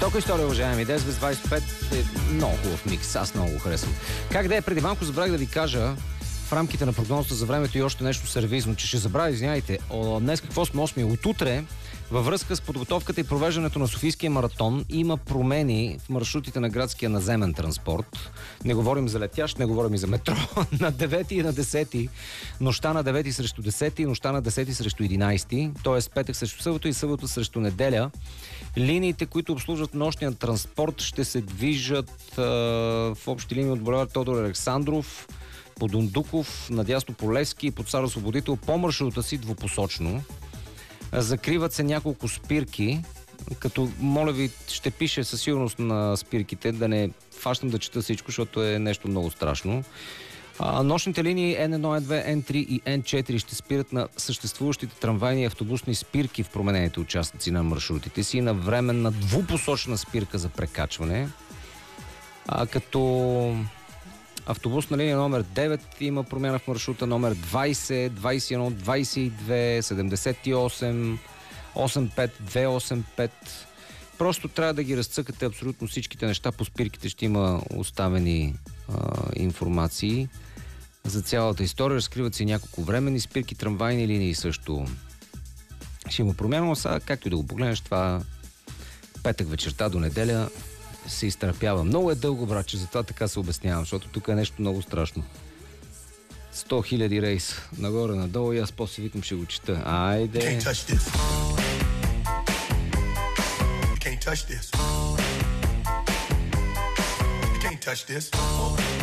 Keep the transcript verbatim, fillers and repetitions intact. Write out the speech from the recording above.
Жестока история, уважаеми. десет без двадесет и пет е много хубав микс. Аз много го харесвам. Как да е? Преди малко забравих да ви кажа в рамките на прогнозата за времето и още нещо сервизно, че ще забравя, извиняйте. Днес какво сме осми? От утре, във връзка с подготовката и провеждането на Софийския маратон, има промени в маршрутите на градския наземен транспорт. Не говорим за летящ, не говорим и за метро. На девети и на десети, нощта на девети срещу десети, нощта на десети срещу единадесети, т.е. петък срещу събота и събота срещу неделя. Линиите, които обслужват нощния транспорт, ще се движат а, в общи линии от булевард Тодор Александров, по Дундуков, надясно по Левски и по Цар Освободител по маршрута си двупосочно. Закриват се няколко спирки, като, моля ви, ще пише със сигурност на спирките, да не фащам да чета всичко, защото е нещо много страшно. А, нощните линии Н едно, Н две, Н три и Н четири ще спират на съществуващите трамвайни и автобусни спирки в променените участъци на маршрутите си, на временна двупосочна спирка за прекачване. А, като автобусна линия номер девет има промяна в маршрута, номер двадесет, двадесет и едно, двадесет и две, седемдесет и осем, осемдесет и пет, двеста осемдесет и пет. Просто трябва да ги разцъкате абсолютно всичките неща. По спирките ще има оставени а, информации за цялата история. Разкриват се няколко временни спирки, трамвайни линии също ще има промяна, но сега, както и да го погледнеш, това петък вечерта до неделя се изтърпява. Много е дълго, братче, затова така се обяснявам, защото тук е нещо много страшно. сто хиляди рейс. Нагоре-надолу и аз после викам, ще го чета. Айде! Can't touch this. You can't touch this. You can't touch this.